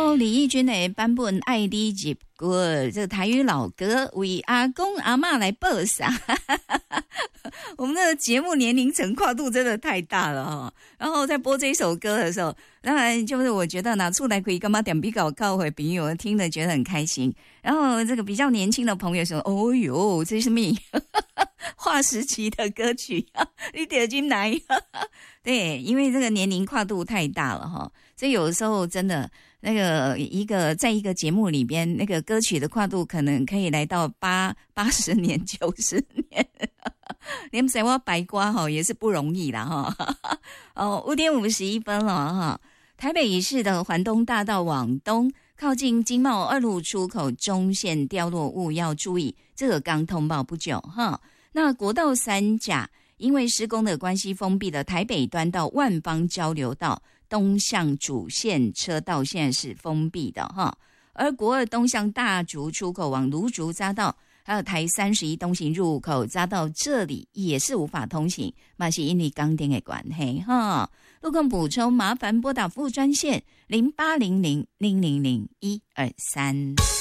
由李翊君的版本《爱你入歌》，这个台语老歌为阿公阿嬷来播上。我们的节目年龄层跨度真的太大了哈。然后在播这首歌的时候，当然就是我觉得拿出来可以干嘛点比较靠回朋友听了觉得很开心。然后这个比较年轻的朋友说：“哦哟，这是什么划时期的歌曲啊？你点进来。”对，因为这个年龄跨度太大了哈，所以有的时候真的那个在一个节目里边，那个歌曲的跨度可能可以来到80年、90年。你们知我白瓜哈也是不容易啦哈。哦，5点51分了哈。台北市的环东大道往东，靠近经贸2路出口中线掉落物要注意，这个刚通报不久哈。那国道3甲因为施工的关系封闭的台北端到万芳交流道东向主线车道现在是封闭的哈。而国2东向大竹出口往芦竹匝道还有台31东行入口匝道这里也是无法通行，那是因为钢电的关系哈。路况补充麻烦拨打服务专线0800000123。